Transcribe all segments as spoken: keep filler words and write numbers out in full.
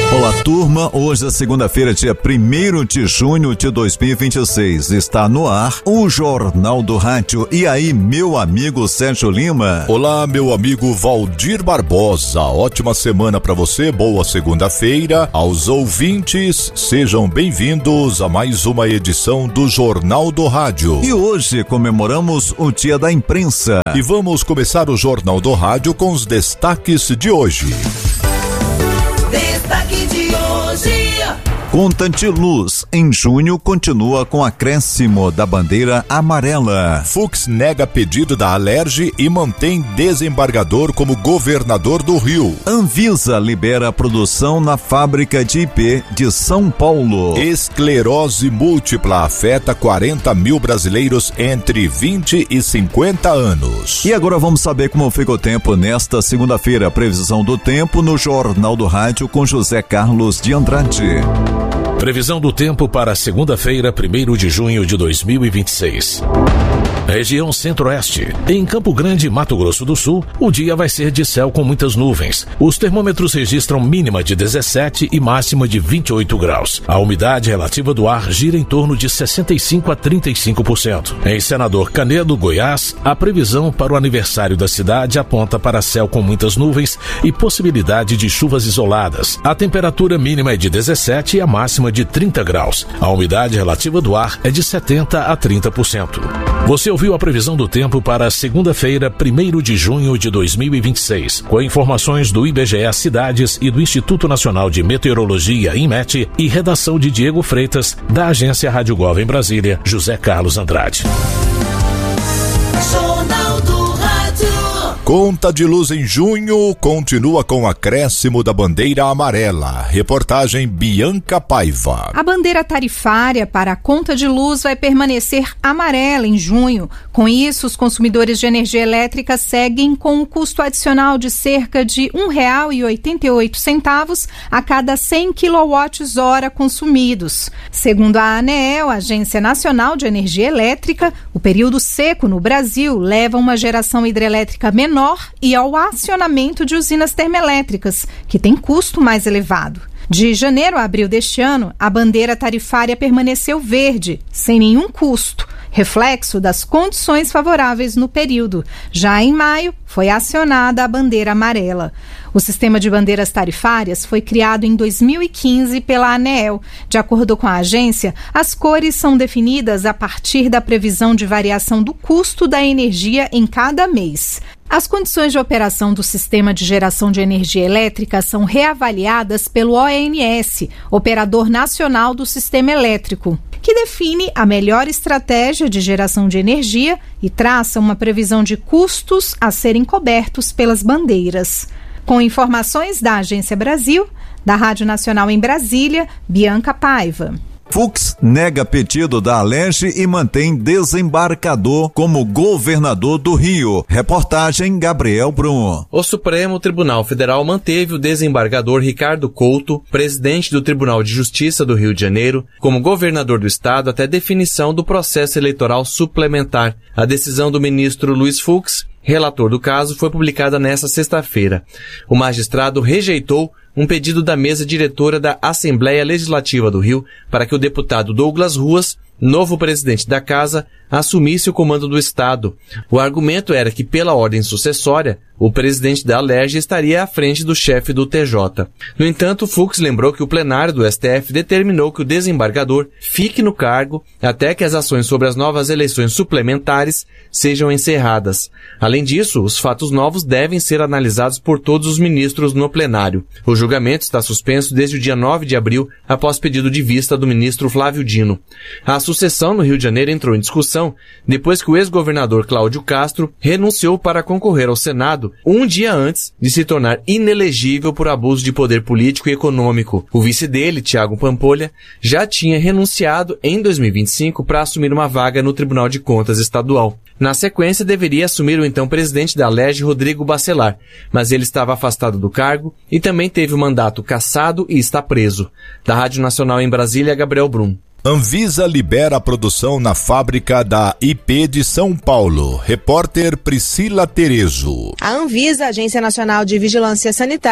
Olá, turma. Hoje é segunda-feira, dia primeiro de junho de dois mil e vinte e seis. Está no ar o Jornal do Rádio. E aí, meu amigo Sérgio Lima? Olá, meu amigo Valdir Barbosa. Ótima semana para você, boa segunda-feira. Aos ouvintes, sejam bem-vindos a mais uma edição do Jornal do Rádio. E hoje comemoramos o Dia da Imprensa. E vamos começar o Jornal do Rádio com os destaques de hoje. Destaque de hoje. Conta de luz em junho continua com acréscimo da bandeira amarela. Fux nega pedido da Alerj e mantém desembargador como governador do Rio. Anvisa libera produção na fábrica de I P de São Paulo. Esclerose múltipla afeta quarenta mil brasileiros entre vinte e cinquenta anos. E agora vamos saber como fica o tempo nesta segunda-feira. Previsão do tempo no Jornal do Rádio com José Carlos de Andrade. Previsão do tempo para segunda-feira, primeiro de junho de dois mil e vinte e seis. Região Centro-Oeste. Em Campo Grande, Mato Grosso do Sul, o dia vai ser de céu com muitas nuvens. Os termômetros registram mínima de dezessete e máxima de vinte e oito graus. A umidade relativa do ar gira em torno de sessenta e cinco a trinta e cinco por cento. Em Senador Canedo, Goiás, a previsão para o aniversário da cidade aponta para céu com muitas nuvens e possibilidade de chuvas isoladas. A temperatura mínima é de dezessete e a máxima de trinta graus. A umidade relativa do ar é de setenta a trinta por cento. Você ouviu a previsão do tempo para segunda-feira, primeiro de junho de dois mil e vinte e seis, com informações do I B G E Cidades e do Instituto Nacional de Meteorologia, INMET, e redação de Diego Freitas, da Agência Rádio Gov em Brasília, José Carlos Andrade. Jornal do Rádio. Conta de luz em junho continua com acréscimo da bandeira amarela. Reportagem Bianca Paiva. A bandeira tarifária para a conta de luz vai permanecer amarela em junho. Com isso, os consumidores de energia elétrica seguem com um custo adicional de cerca de um real e oitenta e oito centavos a cada cem quilowatts-hora consumidos. Segundo a ANEEL, Agência Nacional de Energia Elétrica, o período seco no Brasil leva a uma geração hidrelétrica menor e ao acionamento de usinas termoelétricas, que tem custo mais elevado. De janeiro a abril deste ano, a bandeira tarifária permaneceu verde, sem nenhum custo, reflexo das condições favoráveis no período. Já em maio, foi acionada a bandeira amarela. O sistema de bandeiras tarifárias foi criado em dois mil e quinze pela ANEEL. De acordo com a agência, as cores são definidas a partir da previsão de variação do custo da energia em cada mês. As condições de operação do sistema de geração de energia elétrica são reavaliadas pelo O N S, Operador Nacional do Sistema Elétrico, que define a melhor estratégia de geração de energia e traça uma previsão de custos a serem cobertos pelas bandeiras. Com informações da Agência Brasil, da Rádio Nacional em Brasília, Bianca Paiva. Fux nega pedido da Alerj e mantém desembargador como governador do Rio. Reportagem Gabriel Brum. O Supremo Tribunal Federal manteve o desembargador Ricardo Couto, presidente do Tribunal de Justiça do Rio de Janeiro, como governador do estado até definição do processo eleitoral suplementar. A decisão do ministro Luiz Fux, relator do caso, foi publicada nesta sexta-feira. O magistrado rejeitou um pedido da mesa diretora da Assembleia Legislativa do Rio para que o deputado Douglas Ruas, novo presidente da casa, assumisse o comando do Estado. O argumento era que, pela ordem sucessória, o presidente da Alerj estaria à frente do chefe do T J. No entanto, Fux lembrou que o plenário do S T F determinou que o desembargador fique no cargo até que as ações sobre as novas eleições suplementares sejam encerradas. Além disso, os fatos novos devem ser analisados por todos os ministros no plenário. O julgamento está suspenso desde o dia nove de abril, após pedido de vista do ministro Flávio Dino. A sucessão no Rio de Janeiro entrou em discussão depois que o ex-governador Cláudio Castro renunciou para concorrer ao Senado um dia antes de se tornar inelegível por abuso de poder político e econômico. O vice dele, Thiago Pampolha, já tinha renunciado em dois mil e vinte e cinco para assumir uma vaga no Tribunal de Contas Estadual. Na sequência, deveria assumir o então presidente da Alerj, Rodrigo Bacelar, mas ele estava afastado do cargo e também teve o mandato cassado e está preso. Da Rádio Nacional em Brasília, Gabriel Brum. Anvisa libera a produção na fábrica da I P de São Paulo. Repórter Priscila Terezo. A Anvisa, Agência Nacional de Vigilância Sanitária,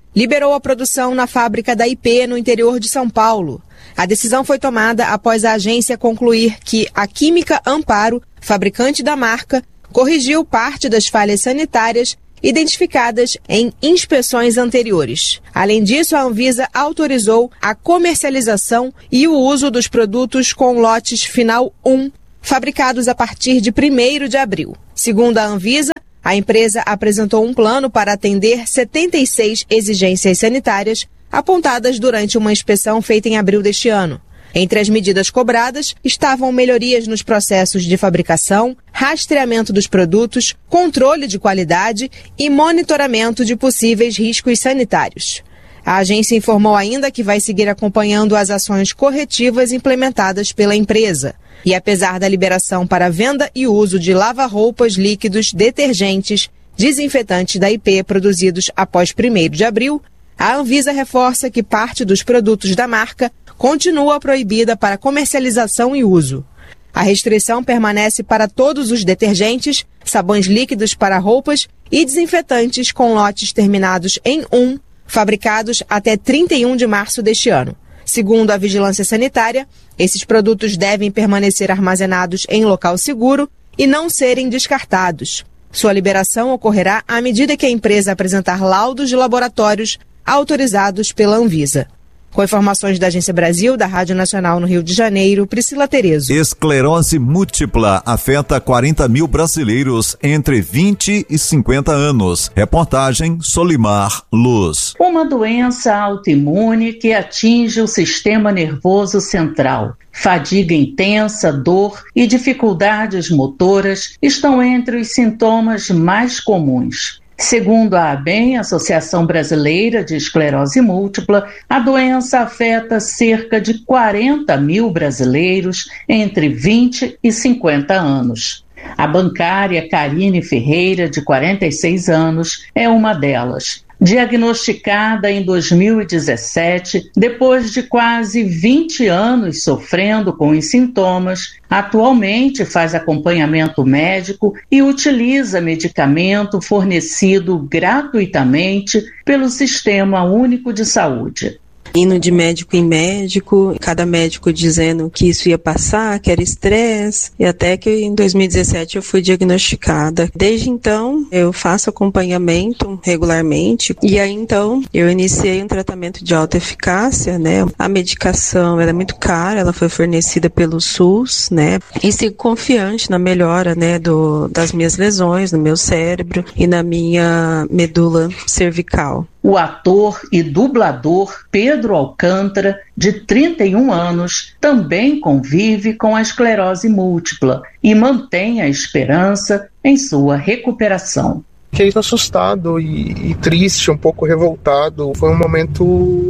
liberou a produção na fábrica da I P no interior de São Paulo. A decisão foi tomada após a agência concluir que a Química Amparo, fabricante da marca, corrigiu parte das falhas sanitárias identificadas em inspeções anteriores. Além disso, a Anvisa autorizou a comercialização e o uso dos produtos com lotes final um, fabricados a partir de primeiro de abril. Segundo a Anvisa, a empresa apresentou um plano para atender setenta e seis exigências sanitárias apontadas durante uma inspeção feita em abril deste ano. Entre as medidas cobradas estavam melhorias nos processos de fabricação, rastreamento dos produtos, controle de qualidade e monitoramento de possíveis riscos sanitários. A agência informou ainda que vai seguir acompanhando as ações corretivas implementadas pela empresa. E apesar da liberação para venda e uso de lava-roupas, líquidos, detergentes, desinfetantes da I P produzidos após primeiro de abril, a Anvisa reforça que parte dos produtos da marca continua proibida para comercialização e uso. A restrição permanece para todos os detergentes, sabões líquidos para roupas e desinfetantes com lotes terminados em um, fabricados até trinta e um de março deste ano. Segundo a Vigilância Sanitária, esses produtos devem permanecer armazenados em local seguro e não serem descartados. Sua liberação ocorrerá à medida que a empresa apresentar laudos de laboratórios autorizados pela Anvisa. Com informações da Agência Brasil, da Rádio Nacional no Rio de Janeiro, Priscila Terezo. Esclerose múltipla afeta quarenta mil brasileiros entre vinte e cinquenta anos. Reportagem Solimar Luz. Uma doença autoimune que atinge o sistema nervoso central. Fadiga intensa, dor e dificuldades motoras estão entre os sintomas mais comuns. Segundo a ABEM, Associação Brasileira de Esclerose Múltipla, a doença afeta cerca de quarenta mil brasileiros entre vinte e cinquenta anos. A bancária Karine Ferreira, de quarenta e seis anos, é uma delas. Diagnosticada em dois mil e dezessete, depois de quase vinte anos sofrendo com os sintomas, atualmente faz acompanhamento médico e utiliza medicamento fornecido gratuitamente pelo Sistema Único de Saúde. Indo de médico em médico, cada médico dizendo que isso ia passar, que era estresse, e até que em dois mil e dezessete eu fui diagnosticada. Desde então, eu faço acompanhamento regularmente, e aí então eu iniciei um tratamento de alta eficácia, né? A medicação era muito cara, ela foi fornecida pelo SUS, né? E sigo confiante na melhora, né, do, das minhas lesões no meu cérebro e na minha medula cervical. O ator e dublador Pedro Alcântara, de trinta e um anos, também convive com a esclerose múltipla e mantém a esperança em sua recuperação. Fiquei assustado e, e triste, um pouco revoltado. Foi um momento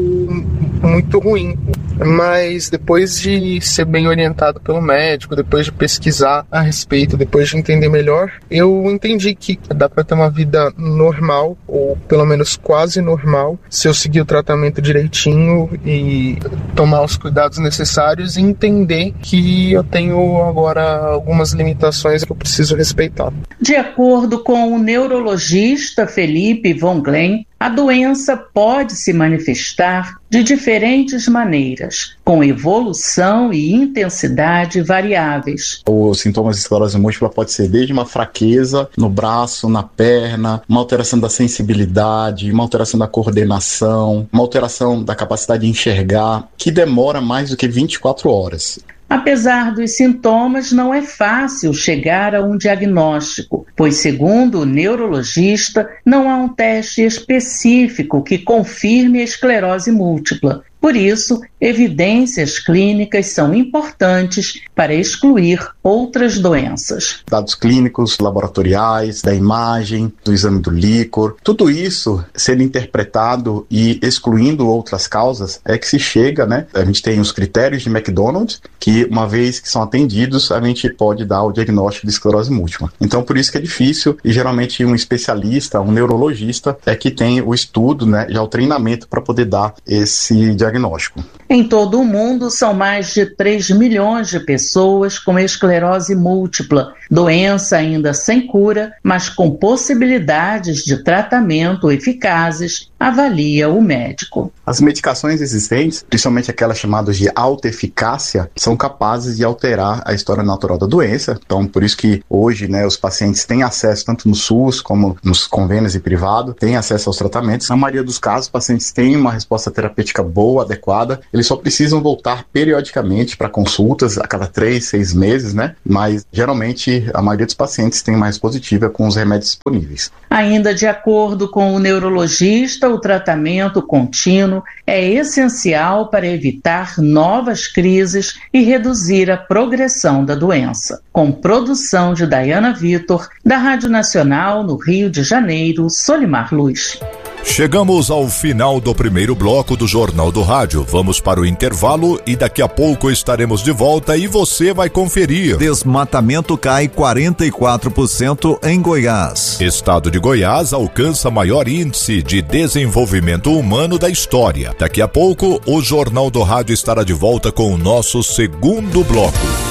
muito ruim. Mas depois de ser bem orientado pelo médico, depois de pesquisar a respeito, depois de entender melhor, eu entendi que dá para ter uma vida normal, ou pelo menos quase normal, se eu seguir o tratamento direitinho e tomar os cuidados necessários e entender que eu tenho agora algumas limitações que eu preciso respeitar. De acordo com o neurologista Felipe Von Glen, a doença pode se manifestar de diferentes maneiras, com evolução e intensidade variáveis. Os sintomas de esclerose múltipla pode ser desde uma fraqueza no braço, na perna, uma alteração da sensibilidade, uma alteração da coordenação, uma alteração da capacidade de enxergar, que demora mais do que vinte e quatro horas. Apesar dos sintomas, não é fácil chegar a um diagnóstico, pois, segundo o neurologista, não há um teste específico que confirme a esclerose múltipla. Por isso, evidências clínicas são importantes para excluir outras doenças. Dados clínicos, laboratoriais, da imagem, do exame do líquor, tudo isso sendo interpretado e excluindo outras causas, é que se chega, né? A gente tem os critérios de McDonald, que uma vez que são atendidos, a gente pode dar o diagnóstico de esclerose múltipla. Então, por isso que é difícil, e geralmente um especialista, um neurologista, é que tem o estudo, né, já o treinamento para poder dar esse diagnóstico diagnóstico. Em todo o mundo, são mais de três milhões de pessoas com esclerose múltipla, doença ainda sem cura, mas com possibilidades de tratamento eficazes, avalia o médico. As medicações existentes, principalmente aquelas chamadas de alta eficácia, são capazes de alterar a história natural da doença. Então, por isso que hoje, né, os pacientes têm acesso, tanto no SUS como nos convênios e privado, têm acesso aos tratamentos. Na maioria dos casos, os pacientes têm uma resposta terapêutica boa, adequada. Eles só precisam voltar periodicamente para consultas a cada três, seis meses, né? Mas, geralmente, a maioria dos pacientes tem uma resposta positiva com os remédios disponíveis. Ainda de acordo com o neurologista, o tratamento contínuo é essencial para evitar novas crises e reduzir a progressão da doença. Com produção de Dayana Vitor, da Rádio Nacional, no Rio de Janeiro, Solimar Luz. Chegamos ao final do primeiro bloco do Jornal do Rádio. Vamos para o intervalo e daqui a pouco estaremos de volta e você vai conferir. Desmatamento cai quarenta e quatro por cento em Goiás. Estado de Goiás alcança maior índice de desenvolvimento humano da história. Daqui a pouco, o Jornal do Rádio estará de volta com o nosso segundo bloco.